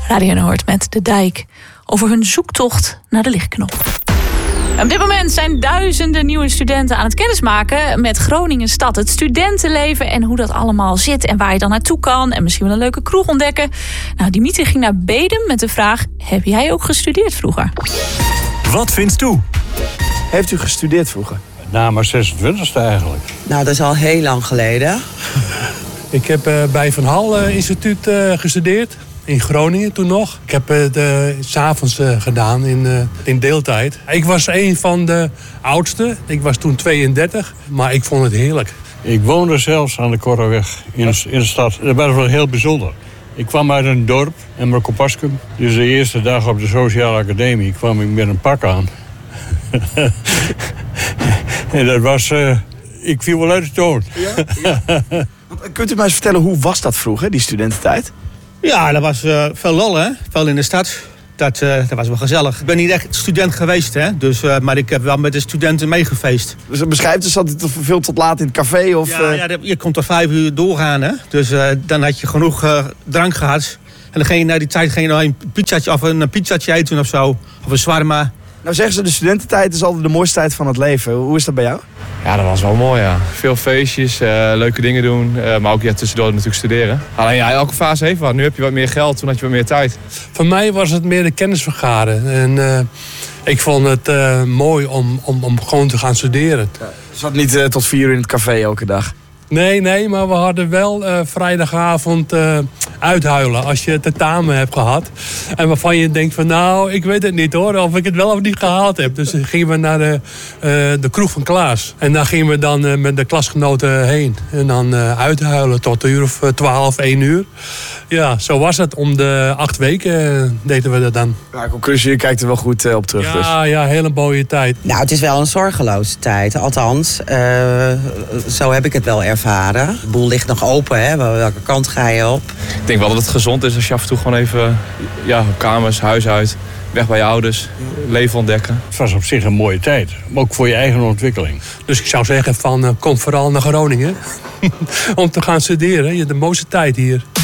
Radio Noord met De Dijk over hun zoektocht naar de lichtknop. Op dit moment zijn duizenden nieuwe studenten aan het kennismaken met Groningen stad. Het studentenleven en hoe dat allemaal zit en waar je dan naartoe kan. En misschien wel een leuke kroeg ontdekken. Nou, Dimitri ging naar Bedum met de vraag: heb jij ook gestudeerd vroeger? Wat vindt u? Heeft u gestudeerd vroeger? Na mijn 26e eigenlijk. Nou, dat is al heel lang geleden. Ik heb bij Van Hal Instituut gestudeerd. In Groningen toen nog. Ik heb het 's avonds gedaan in deeltijd. Ik was een van de oudsten. Ik was toen 32. Maar ik vond het heerlijk. Ik woonde zelfs aan de Korreweg in de stad. Dat was wel heel bijzonder. Ik kwam uit een dorp, Emmerkopaskum. Dus de eerste dag op de Sociale Academie kwam ik met een pak aan. En dat was... ik viel wel uit de toon. Ja? Kunt u mij eens vertellen, hoe was dat vroeger, die studententijd? Ja, dat was veel lol, hè? Veel in de stad. Dat was wel gezellig. Ik ben niet echt student geweest, hè? Dus, maar ik heb wel met de studenten meegefeest. Dus beschrijft u, zat u veel tot laat in het café? Of, ja, je kon tot 5 uur doorgaan, hè? Dus dan had je genoeg drank gehad. En dan ging je na die tijd nog een pizzatje eten of zo. Of een shawarma. Nou zeggen ze, de studententijd is altijd de mooiste tijd van het leven. Hoe is dat bij jou? Ja, dat was wel mooi, ja. Veel feestjes, leuke dingen doen. Maar ook tussendoor natuurlijk studeren. Alleen ja, elke fase heeft wat. Nu heb je wat meer geld, toen had je wat meer tijd. Voor mij was het meer de kennis vergaren. En ik vond het mooi om gewoon te gaan studeren. Ja, je zat niet tot 4 uur in het café elke dag? Nee, maar we hadden wel vrijdagavond uithuilen als je tentamen hebt gehad. En waarvan je denkt van nou, ik weet het niet hoor, of ik het wel of niet gehaald heb. Dus dan gingen we naar de kroeg van Klaas. En daar gingen we dan met de klasgenoten heen. En dan uithuilen tot een uur of 12, 1 uur. Ja, zo was het. Om de 8 weken deden we dat dan. Ja, conclusie, je kijkt er wel goed op terug. Ja, hele mooie tijd. Nou, het is wel een zorgeloze tijd. Althans, zo heb ik het wel ervaren. De boel ligt nog open, hè? Welke kant ga je op? Ik denk wel dat het gezond is als je af en toe gewoon even op kamers, huis uit, weg bij je ouders, leven ontdekken. Het was op zich een mooie tijd, maar ook voor je eigen ontwikkeling. Dus ik zou zeggen kom vooral naar Groningen om te gaan studeren. Je hebt de mooiste tijd hier.